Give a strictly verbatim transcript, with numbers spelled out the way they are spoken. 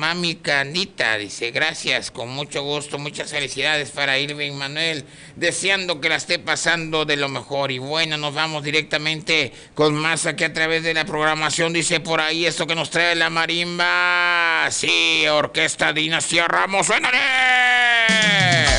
mami Candita, dice, gracias, con mucho gusto, muchas felicidades para Irving Manuel, deseando que la esté pasando de lo mejor. Y bueno, nos vamos directamente con más aquí a través de la programación, dice por ahí esto que nos trae la marimba. Sí, Orquesta Dinastía Ramos, ¡suénale!